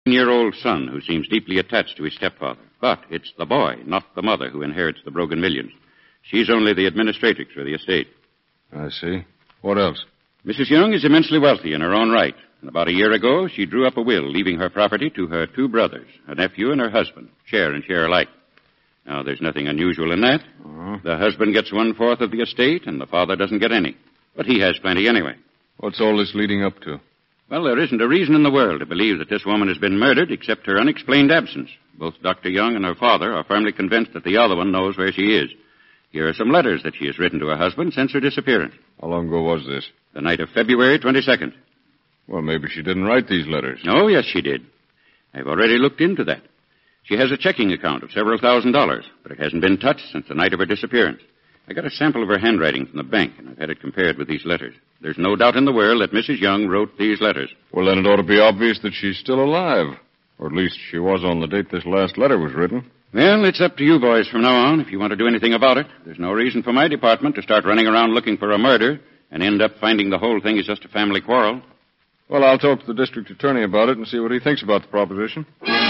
Year-old son who seems deeply attached to his stepfather. But it's the boy, not the mother, who inherits the Brogan millions. She's only the administratrix for the estate. I see. What else? Mrs. Young is immensely wealthy in her own right. And about a year ago, she drew up a will leaving her property to her two brothers, a nephew and her husband, share and share alike. Now, there's nothing unusual in that. Uh-huh. The husband gets 1/4 of the estate, and the father doesn't get any. But he has plenty anyway. What's all this leading up to? Well, there isn't a reason in the world to believe that this woman has been murdered except her unexplained absence. Both Dr. Young and her father are firmly convinced that the other one knows where she is. Here are some letters that she has written to her husband since her disappearance. How long ago was this? The night of February 22nd. Well, maybe she didn't write these letters. Oh, yes, she did. I've already looked into that. She has a checking account of several $1,000s, but it hasn't been touched since the night of her disappearance. I got a sample of her handwriting from the bank, and I've had it compared with these letters. There's no doubt in the world that Mrs. Young wrote these letters. Well, then it ought to be obvious that she's still alive. Or at least she was on the date this last letter was written. Well, it's up to you boys from now on if you want to do anything about it. There's no reason for my department to start running around looking for a murder and end up finding the whole thing is just a family quarrel. Well, I'll talk to the district attorney about it and see what he thinks about the proposition.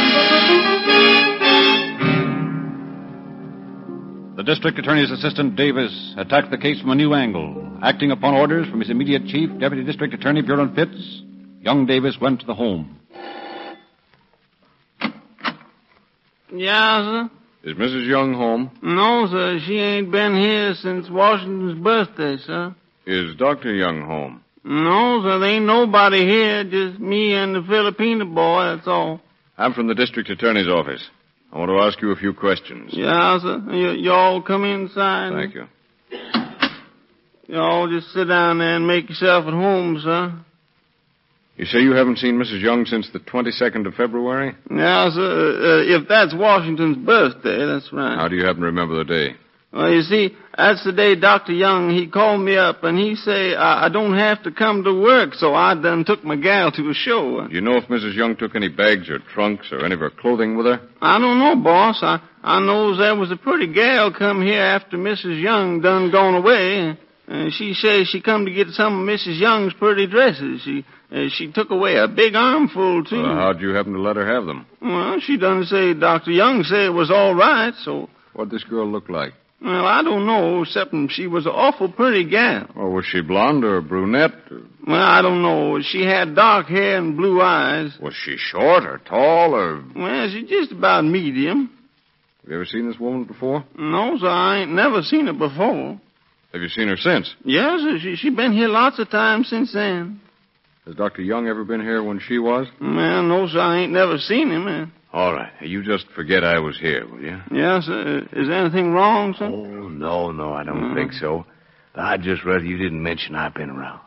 The district attorney's assistant, Davis, attacked the case from a new angle. Acting upon orders from his immediate chief, Deputy District Attorney Buren Fitz, young Davis went to the home. Yeah, sir? Is Mrs. Young home? No, sir. She ain't been here since Washington's birthday, sir. Is Dr. Young home? No, sir. There ain't nobody here, just me and the Filipino boy, that's all. I'm from the district attorney's office. I want to ask you a few questions. Yeah, sir. You all come inside. Thank you. You all just sit down there and make yourself at home, sir. You say you haven't seen Mrs. Young since the 22nd of February? Yeah, sir. If that's Washington's birthday, that's right. How do you happen to remember the day? Well, you see, that's the day Dr. Young, he called me up, and he say I don't have to come to work, so I done took my gal to a show. Do you know if Mrs. Young took any bags or trunks or any of her clothing with her? I don't know, boss. I knows there was a pretty gal come here after Mrs. Young done gone away. She says she come to get some of Mrs. Young's pretty dresses. She took away a big armful, too. How'd you happen to let her have them? Well, she done say Dr. Young said it was all right, so... What'd this girl look like? Well, I don't know, except she was an awful pretty gal. Well, was she blonde or brunette? Well, I don't know. She had dark hair and blue eyes. Was she short or tall or... Well, she's just about medium. Have you ever seen this woman before? No, sir, I ain't never seen her before. Have you seen her since? Yes, sir. She been here lots of times since then. Has Dr. Young ever been here when she was? Well, no, sir, I ain't never seen him. All right. You just forget I was here, will you? Yes, sir. Is anything wrong, sir? Oh, no, I don't think so. I'd just rather you didn't mention I've been around.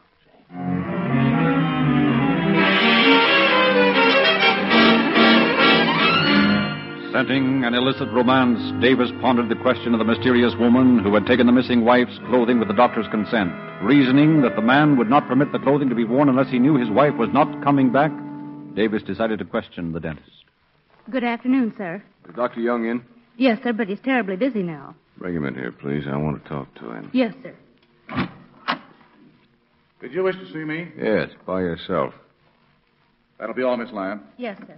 Scenting an illicit romance, Davis pondered the question of the mysterious woman who had taken the missing wife's clothing with the doctor's consent. Reasoning that the man would not permit the clothing to be worn unless he knew his wife was not coming back, Davis decided to question the dentist. Good afternoon, sir. Is Dr. Young in? Yes, sir, but he's terribly busy now. Bring him in here, please. I want to talk to him. Yes, sir. Did you wish to see me? Yes, by yourself. That'll be all, Miss Lyon. Yes, sir.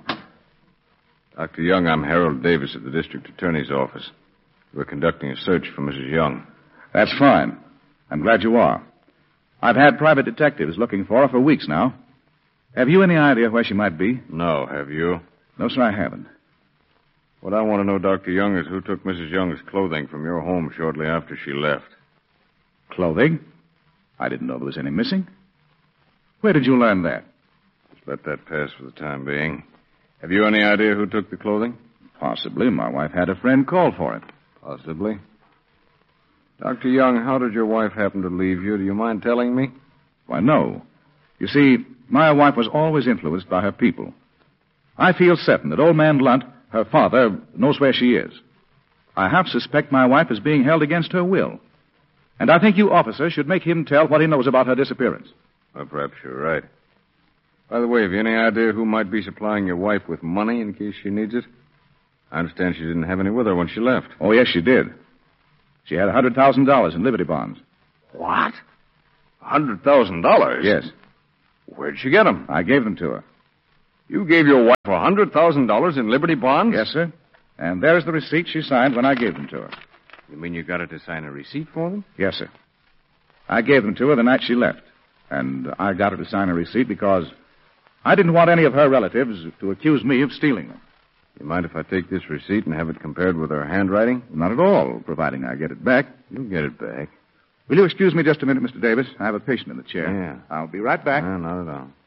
Dr. Young, I'm Harold Davis at the district attorney's office. We're conducting a search for Mrs. Young. That's fine. I'm glad you are. I've had private detectives looking for her for weeks now. Have you any idea where she might be? No, have you? No, sir, I haven't. What I want to know, Dr. Young, is who took Mrs. Young's clothing from your home shortly after she left. Clothing? I didn't know there was any missing. Where did you learn that? Just let that pass for the time being. Have you any idea who took the clothing? Possibly. My wife had a friend call for it. Possibly. Dr. Young, how did your wife happen to leave you? Do you mind telling me? Why, no. You see, my wife was always influenced by her people. I feel certain that old man Lunt, her father, knows where she is. I half suspect my wife is being held against her will. And I think you officers should make him tell what he knows about her disappearance. Well, perhaps you're right. By the way, have you any idea who might be supplying your wife with money in case she needs it? I understand she didn't have any with her when she left. Oh, yes, she did. She had $100,000 in Liberty bonds. What? $100,000? Yes. Where'd she get them? I gave them to her. You gave your wife $100,000 in Liberty bonds? Yes, sir. And there's the receipt she signed when I gave them to her. You mean you got her to sign a receipt for them? Yes, sir. I gave them to her the night she left. And I got her to sign a receipt because I didn't want any of her relatives to accuse me of stealing them. You mind if I take this receipt and have it compared with her handwriting? Not at all, providing I get it back. You'll get it back. Will you excuse me just a minute, Mr. Davis? I have a patient in the chair. Yeah. I'll be right back. No, not at all.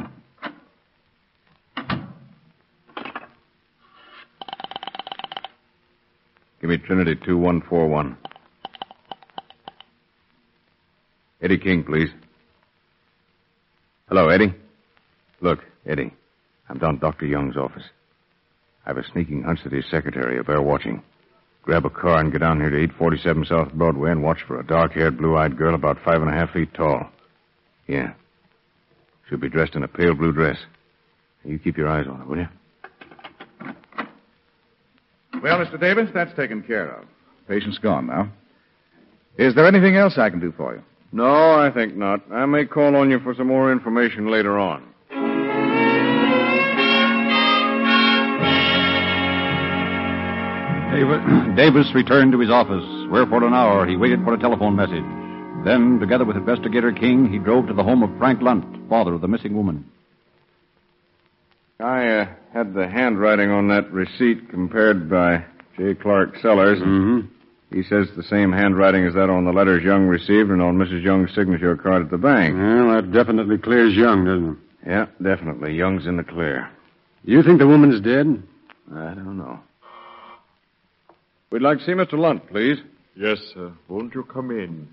Give me Trinity 2141. Eddie King, please. Hello, Eddie. Look, Eddie, I'm down at Dr. Young's office. I have a sneaking hunch that his secretary are there watching. Grab a car and get down here to 847 South Broadway and watch for a dark-haired, blue-eyed girl about 5.5 feet tall. Yeah. She'll be dressed in a pale blue dress. You keep your eyes on her, will you? Well, Mr. Davis, that's taken care of. Patient's gone now. Is there anything else I can do for you? No, I think not. I may call on you for some more information later on. Davis returned to his office, where for an hour he waited for a telephone message. Then, together with Investigator King, he drove to the home of Frank Lunt, father of the missing woman. I had the handwriting on that receipt compared by J. Clark Sellers. Mm-hmm. He says the same handwriting as that on the letters Young received and on Mrs. Young's signature card at the bank. Well, that definitely clears Young, doesn't it? Yeah, definitely. Young's in the clear. You think the woman's dead? I don't know. We'd like to see Mr. Lunt, please. Yes, sir. Won't you come in?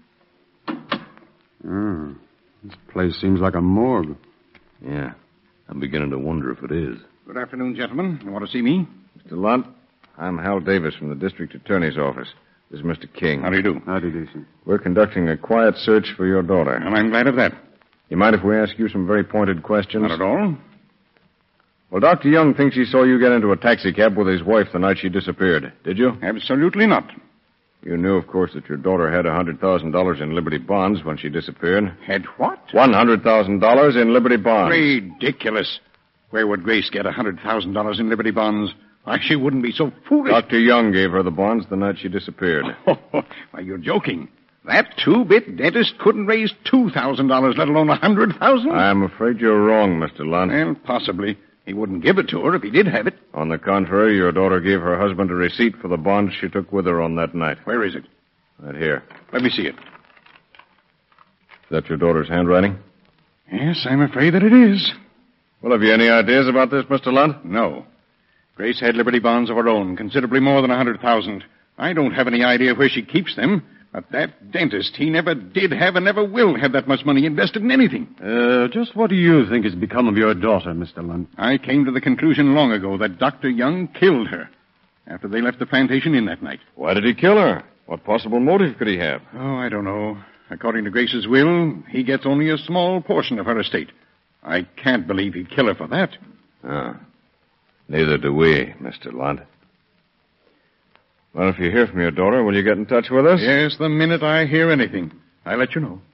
This place seems like a morgue. Yeah. I'm beginning to wonder if it is. Good afternoon, gentlemen. You want to see me? Mr. Lunt, I'm Hal Davis from the district attorney's office. This is Mr. King. How do you do? Howdy, Decent. We're conducting a quiet search for your daughter. Well, I'm glad of that. You mind if we ask you some very pointed questions? Not at all. Well, Dr. Young thinks he saw you get into a taxicab with his wife the night she disappeared. Did you? Absolutely not. You knew, of course, that your daughter had $100,000 in Liberty bonds when she disappeared. Had what? $100,000 in Liberty bonds. Ridiculous. Where would Grace get $100,000 in Liberty bonds? Why, she wouldn't be so foolish. Dr. Young gave her the bonds the night she disappeared. Why, you're joking. That two-bit dentist couldn't raise $2,000, let alone $100,000. I'm afraid you're wrong, Mr. Lunt. Well, possibly. He wouldn't give it to her if he did have it. On the contrary, your daughter gave her husband a receipt for the bonds she took with her on that night. Where is it? Right here. Let me see it. Is that your daughter's handwriting? Yes, I'm afraid that it is. Well, have you any ideas about this, Mr. Lunt? No. Grace had Liberty bonds of her own, considerably more than $100,000. I don't have any idea where she keeps them, but that dentist, he never did have and never will have that much money invested in anything. Just what do you think has become of your daughter, Mr. Lunt? I came to the conclusion long ago that Dr. Young killed her after they left the plantation inn that night. Why did he kill her? What possible motive could he have? Oh, I don't know. According to Grace's will, he gets only a small portion of her estate. I can't believe he'd kill her for that. Neither do we, Mr. Lunt. Well, if you hear from your daughter, will you get in touch with us? Yes, the minute I hear anything, I'll let you know.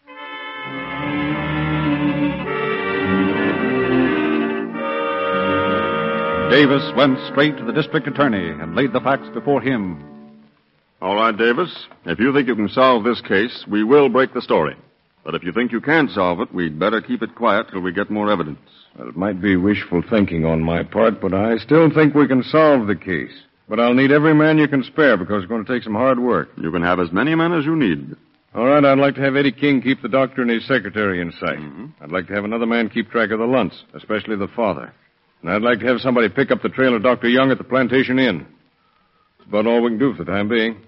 Davis went straight to the district attorney and laid the facts before him. All right, Davis. If you think you can solve this case, we will break the story. But if you think you can't solve it, we'd better keep it quiet till we get more evidence. Well, it might be wishful thinking on my part, but I still think we can solve the case. But I'll need every man you can spare because it's going to take some hard work. You can have as many men as you need. All right, I'd like to have Eddie King keep the doctor and his secretary in sight. I'd like to have another man keep track of the Lunts, especially the father. And I'd like to have somebody pick up the trail of Dr. Young at the Plantation Inn. That's about all we can do for the time being.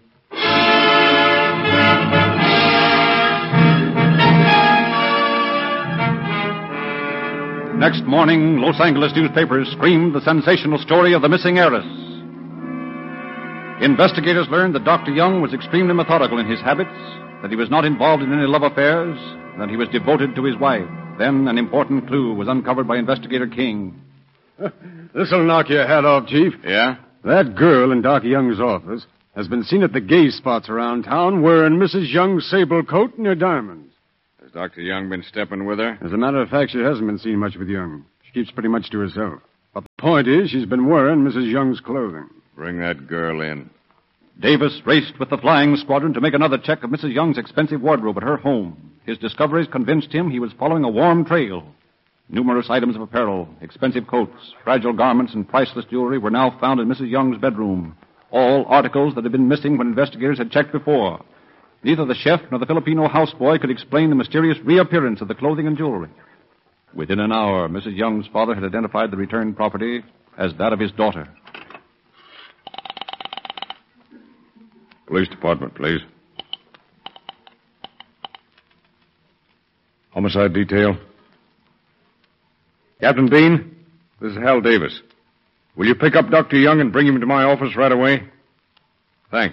Next morning, Los Angeles newspapers screamed the sensational story of the missing heiress. Investigators learned that Dr. Young was extremely methodical in his habits, that he was not involved in any love affairs, and that he was devoted to his wife. Then an important clue was uncovered by Investigator King. This'll knock your hat off, Chief. Yeah? That girl in Doc Young's office has been seen at the gay spots around town wearing Mrs. Young's sable coat and her diamonds. Has Dr. Young been stepping with her? As a matter of fact, she hasn't been seen much with Young. She keeps pretty much to herself. But the point is, she's been wearing Mrs. Young's clothing. Bring that girl in. Davis raced with the flying squadron to make another check of Mrs. Young's expensive wardrobe at her home. His discoveries convinced him he was following a warm trail. Numerous items of apparel, expensive coats, fragile garments, and priceless jewelry were now found in Mrs. Young's bedroom. All articles that had been missing when investigators had checked before. Neither the chef nor the Filipino houseboy could explain the mysterious reappearance of the clothing and jewelry. Within an hour, Mrs. Young's father had identified the returned property as that of his daughter. Police department, please. Homicide detail. Captain Bean, this is Hal Davis. Will you pick up Dr. Young and bring him to my office right away? Thanks.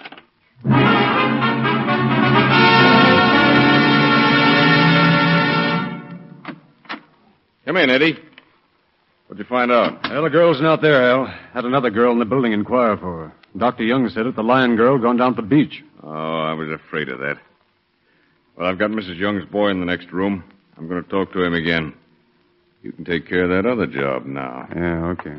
Come in, Eddie. What'd you find out? Well, the girl's not there, Al. Had another girl in the building inquire for her. Dr. Young said it, the Lion girl gone down to the beach. Oh, I was afraid of that. Well, I've got Mrs. Young's boy in the next room. I'm going to talk to him again. You can take care of that other job now. Yeah, okay.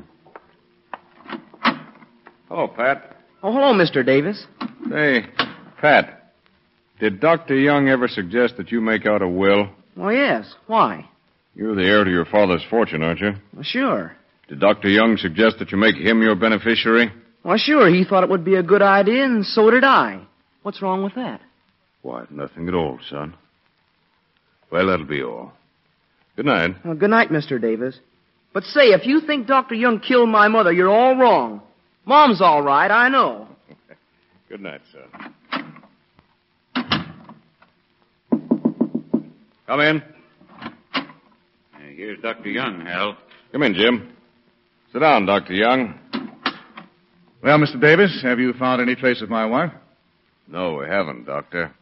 Hello, Pat. Oh, hello, Mr. Davis. Say, Pat, did Dr. Young ever suggest that you make out a will? Well, yes. Why? You're the heir to your father's fortune, aren't you? Well, sure. Did Dr. Young suggest that you make him your beneficiary? Well, sure. He thought it would be a good idea, and so did I. What's wrong with that? Why, nothing at all, son. Well, that'll be all. Good night. Well, good night, Mr. Davis. But say, if you think Dr. Young killed my mother, you're all wrong. Mom's all right, I know. Good night, son. Come in. Here's Dr. Young, Hal. Come in, Jim. Sit down, Dr. Young. Well, Mr. Davis, have you found any trace of my wife? No, we haven't, Doctor.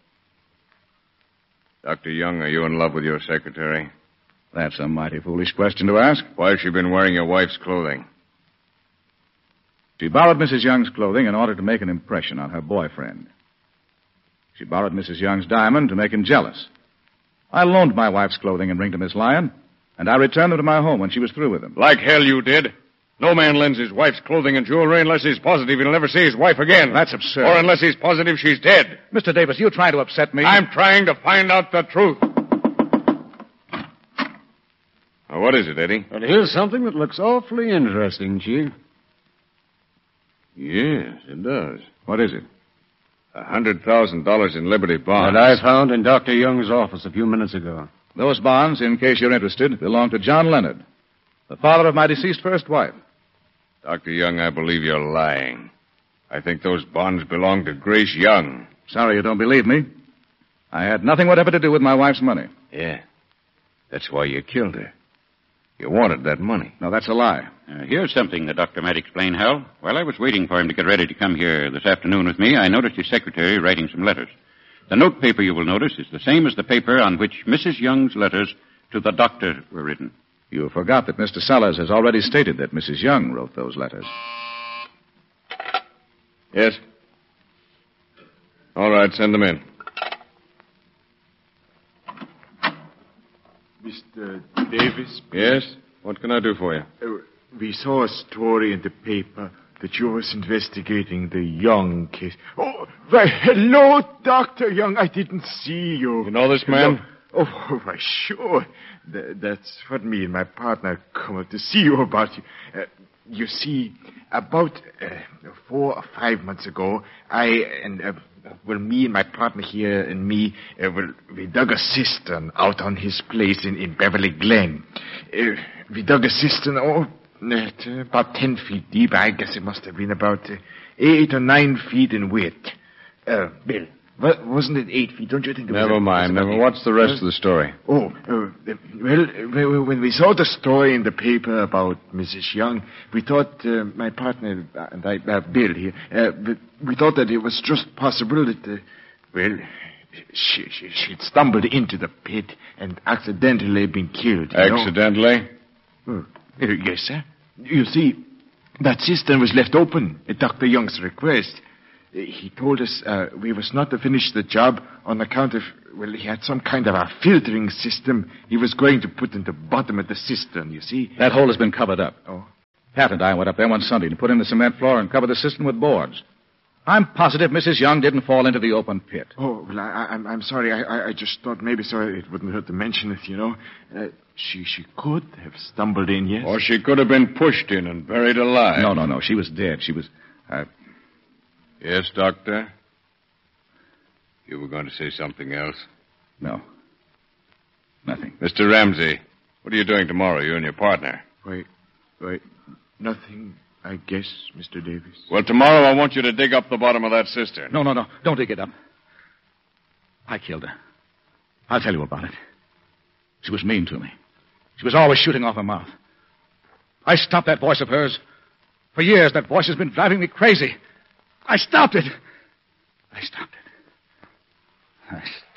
Dr. Young, are you in love with your secretary? That's a mighty foolish question to ask. Why has she been wearing your wife's clothing? She borrowed Mrs. Young's clothing in order to make an impression on her boyfriend. She borrowed Mrs. Young's diamond to make him jealous. I loaned my wife's clothing and ring to Miss Lyon, and I returned them to my home when she was through with them. Like hell you did. No man lends his wife's clothing and jewelry unless he's positive he'll never see his wife again. That's absurd. Or unless he's positive she's dead. Mr. Davis, you're trying to upset me. I'm trying to find out the truth. Now, what is it, Eddie? Well, here's something that looks awfully interesting, Chief. Yes, it does. What is it? $100,000 in Liberty bonds. That I found in Dr. Young's office a few minutes ago. Those bonds, in case you're interested, belong to John Leonard, the father of my deceased first wife. Dr. Young, I believe you're lying. I think those bonds belong to Grace Young. Sorry you don't believe me. I had nothing whatever to do with my wife's money. Yeah. That's why you killed her. You wanted that money. No, that's a lie. Here's something the doctor might explain, Hal. While I was waiting for him to get ready to come here this afternoon with me, I noticed his secretary writing some letters. The note paper, you will notice, is the same as the paper on which Mrs. Young's letters to the doctor were written. You forgot that Mr. Sellers has already stated that Mrs. Young wrote those letters. Yes? All right, send them in. Mr. Davis? Yes? What can I do for you? We saw a story in the paper that you was investigating the Young case. Oh, why, hello, Dr. Young. I didn't see you. You know this man? Oh, why, sure. That's what me and my partner come up to see you about. You see, about 4 or 5 months ago, me and my partner here and me, we dug a cistern out on his place in Beverly Glen. We dug a cistern, about 10 feet deep. I guess it must have been about 8 or 9 feet in width. Bill, wasn't it 8 feet? Don't you think? Never mind. What's the rest of the story? Oh, when we saw the story in the paper about Mrs. Young, we thought, my partner and I, Bill here, we thought that it was just possible that, she'd stumbled into the pit and accidentally been killed. Accidentally? Yes, sir. You see, that cistern was left open at Dr. Young's request. He told us we was not to finish the job on account of, well, he had some kind of a filtering system he was going to put in the bottom of the cistern, you see. That hole has been covered up. Oh. Pat and I went up there one Sunday to put in the cement floor and cover the cistern with boards. I'm positive Mrs. Young didn't fall into the open pit. Oh, well, I'm sorry. I just thought maybe so it wouldn't hurt to mention it, you know. She could have stumbled in, yes? Or she could have been pushed in and buried alive. No. She was dead. She was... Yes, Doctor? You were going to say something else? No. Nothing. Mr. Ramsey, what are you doing tomorrow, you and your partner? Wait. Nothing, I guess, Mr. Davis. Well, tomorrow I want you to dig up the bottom of that cistern. No. Don't dig it up. I killed her. I'll tell you about it. She was mean to me. She was always shooting off her mouth. I stopped that voice of hers. For years, that voice has been driving me crazy. I stopped it.